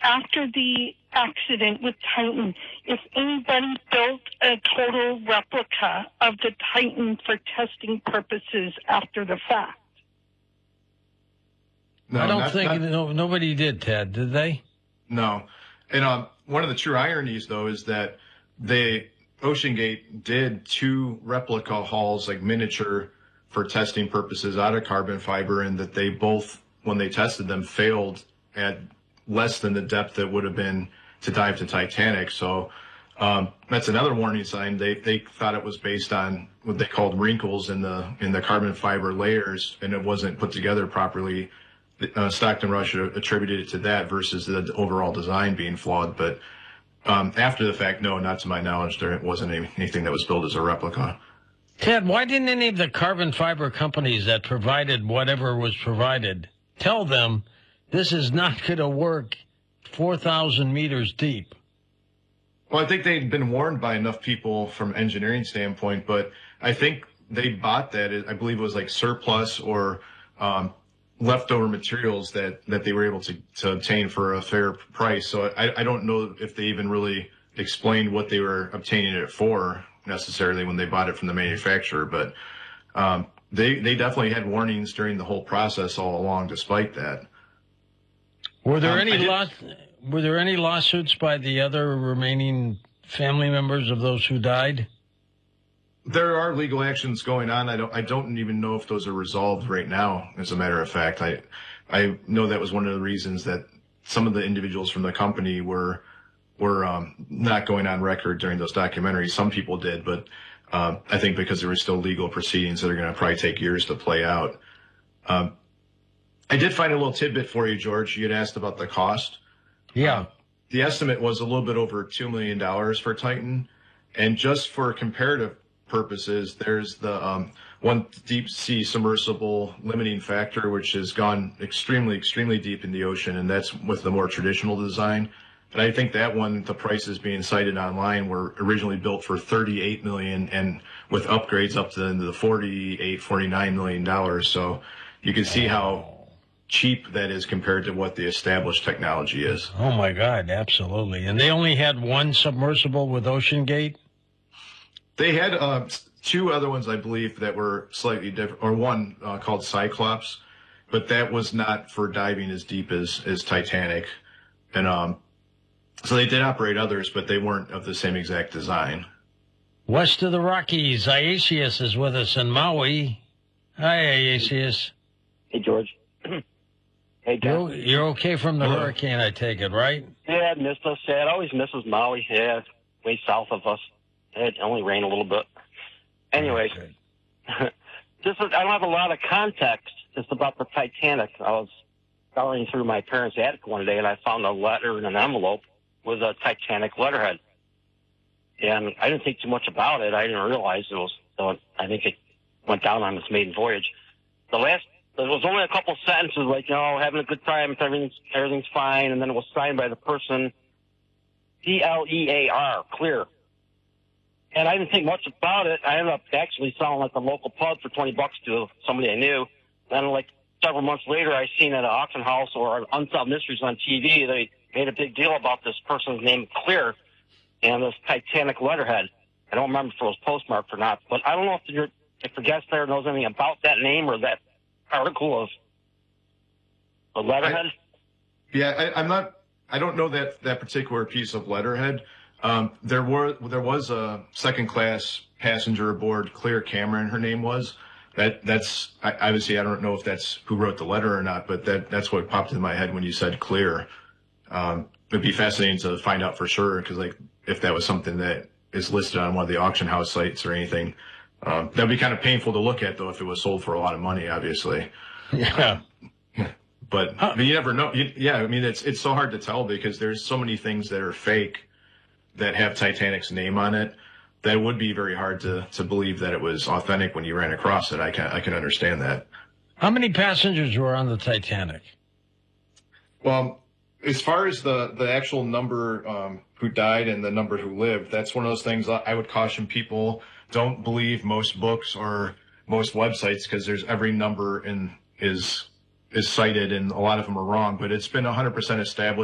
after the accident with Titan, if anybody built a total replica of the Titan for testing purposes after the fact. No, I don't think nobody did, Ted, did they? No. And one of the true ironies, though, is that OceanGate did 2 replica hulls, like miniature, for testing purposes out of carbon fiber, and that they both, when they tested them, failed at less than the depth that would have been to dive to Titanic. So that's another warning sign. They thought it was based on what they called wrinkles in the carbon fiber layers, and it wasn't put together properly. Stockton Rush attributed it to that versus the overall design being flawed. But after the fact, no, not to my knowledge, there wasn't anything that was built as a replica. Ted, why didn't any of the carbon fiber companies that provided whatever was provided tell them this is not going to work 4,000 meters deep? Well, I think they'd been warned by enough people from an engineering standpoint, but I think they bought that. I believe it was like surplus or leftover materials that they were able to obtain for a fair price. So I don't know if they even really explained what they were obtaining it for necessarily when they bought it from the manufacturer. But they definitely had warnings during the whole process all along, despite that. Were there any lawsuits by the other remaining family members of those who died? There are legal actions going on. I don't even know if those are resolved right now. As a matter of fact, I know that was one of the reasons that some of the individuals from the company were not going on record during those documentaries. Some people did, but I think because there were still legal proceedings that are going to probably take years to play out. I did find a little tidbit for you, George. You had asked about the cost. Yeah. The estimate was a little bit over $2 million for Titan. And just for comparative purposes, there's the one deep sea submersible limiting factor, which has gone extremely, extremely deep in the ocean, and that's with the more traditional design. And I think that one, the prices being cited online, were originally built for $38 million, and with upgrades up to the $49 million. So you can see how cheap that is compared to what the established technology is. Oh my God, absolutely. And they only had one submersible with OceanGate? They had 2 other ones, I believe, that were slightly different, or one called Cyclops, but that was not for diving as deep as Titanic. And so they did operate others, but they weren't of the same exact design. West of the Rockies, Iacius is with us in Maui. Hi, Iacius. Hey, George. Hey, John. You're okay from the hurricane, I take it, right? Yeah, it missed us. Yeah, it always misses Maui. Yeah, way south of us. It only rained a little bit. Anyways, I don't have a lot of context just about the Titanic. I was scouring through my parents' attic one day, and I found a letter in an envelope with a Titanic letterhead. And I didn't think too much about it. I didn't realize it was, so I think it went down on its maiden voyage. There was only a couple sentences like, having a good time, everything's fine, and then it was signed by the person, Clear, Clear. And I didn't think much about it. I ended up actually selling like a local pub for $20 to somebody I knew. Then like several months later, I seen at an auction house or Unsolved Mysteries on TV, they made a big deal about this person's name, Clear, and this Titanic letterhead. I don't remember if it was postmarked or not, but I don't know if the guest there knows anything about that name or that article of the letterhead. I don't know that particular piece of letterhead. There was a second class passenger aboard, Claire Cameron, her name was. That's obviously I don't know if that's who wrote the letter or not, but that's what popped in my head when you said Clear. It'd be fascinating to find out for sure, because like if that was something that is listed on one of the auction house sites or anything. That'd be kind of painful to look at, though, if it was sold for a lot of money, obviously. Yeah. But you never know. I mean, it's so hard to tell because there's so many things that are fake that have Titanic's name on it that would be very hard to believe that it was authentic when you ran across it. I can understand that. How many passengers were on the Titanic? Well, as far as the actual number who died and the number who lived, that's one of those things I would caution people. Don't believe most books or most websites, because there's every number is cited and a lot of them are wrong, but it's been 100% established